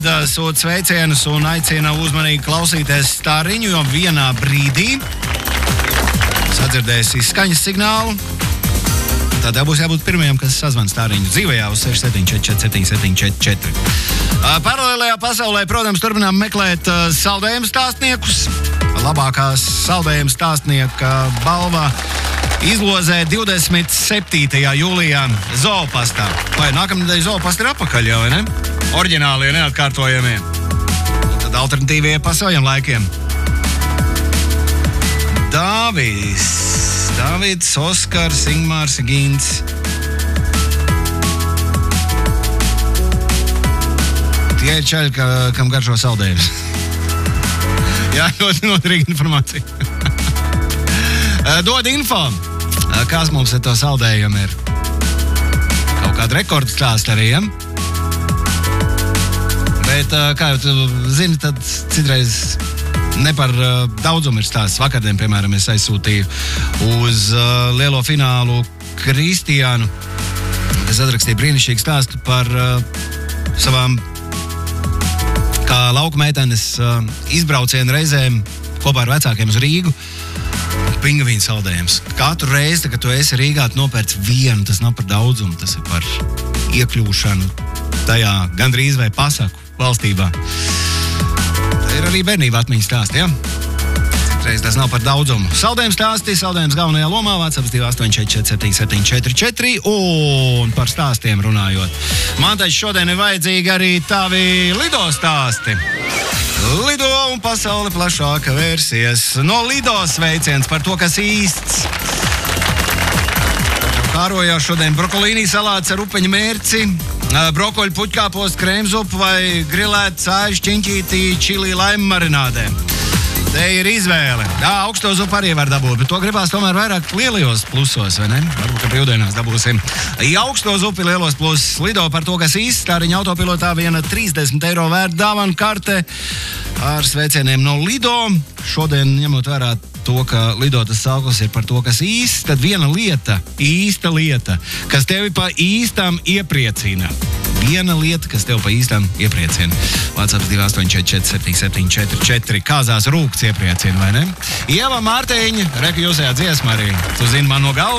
Sūta sveicienus un aicina uzmanīgi klausīties stāriņu, jo vienā brīdī sadzirdēs izskaņas signālu. Tādā būs jābūt pirmajam, kas sazvan stāriņu dzīvajā uz 6744. Paralēlajā pasaulē, protams, turpinām meklēt saldējumu stāstniekus. Labākās saldējuma stāstnieka balva izlozē 27. jūlijā Zoopastā. Vai nākamnedēļ Zoopasta ir apakaļ jau, vai ne? Oriģinālie, neatkārtojamie. Tad alternatīvie pa saviem laikiem. Dāvids, Oskars, Ingmārs, Gīns. Tie ir čaļi, kam garšo saldējums. Jā, ļoti noderīga informācija. Dod info, kas mums ar to saldējumu ir. Kaut kāda rekordu stāsta arī, ja? Bet, kā jau tu zini, tad citreiz ne par daudzumu ir stāsts. Vakardien, piemēram, es aizsūtīju uz lielo finālu Kristiānu, kas atrakstīja brīnišķīgu stāstu par savām kā lauku meitenes izbraucienu reizēm kopā ar vecākiem uz Rīgu. Pingvīnu saldējums. Katru reizi, kad tu esi Rīgā, tu nopērc vienu, tas nav par daudzumu, tas ir par iekļūšanu tajā gandrīz vai pasaku valstībā. Tā ir arī bērnība atmiņas stāsti, ja? Citreiz tas nav par daudzumu. Saldējums stāsti, saldējums galvenajā lomā, WhatsApp 288-7744, un par stāstiem runājot. Man taču šodien ir vajadzīgi arī tavi Lido stāsti. Lido un pasaule plašāka versijas. No Lido sveiciens par to, kas īsts. Kārojā šodien brokolīnī salāts ar upeņu mērci, brokoļu puķkāpostu krēmzupu vai grilētu cāļu šķiņķītī čili laimu marinādē. Te ir izvēle. Jā, augsto zupu arī var dabūt, bet to gribās tomēr vairāk lielajos plusos, vai ne? Varbūt, ka brīvdienās dabūsim. Ja augsto zupu lielos plusos, Lido par to, kas īsts, stāriņa autopilotā viena 30 eiro vērta dāvana karte ar sveicieniem no Lido. Šodien, ņemot vērā to, ka Lido tas sauklis ir par to, kas īsts, tad viena lieta, īsta lieta, kas tevi pa īstām iepriecina. Viena lieta, kas tev pa īstām iepriecina. WhatsApp 288-7744. Kāzās rūkts iepriecina, vai ne? Ieva Mārtiņa, reku jūsējā dziesma arī. Tu zini man no galvas.